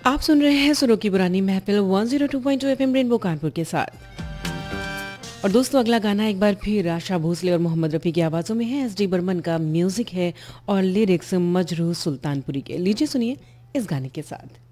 आप सुन रहे हैं सुनो की पुरानी महफिल 102.2 एफएम रेनबो कानपुर के साथ। और दोस्तों, अगला गाना एक बार फिर आशा भोसले और मोहम्मद रफ़ी की आवाज़ों में है। एसडी बर्मन का म्यूजिक है और लिरिक्स मजरूह सुल्तानपुरी के। लीजिए सुनिए इस गाने के साथ।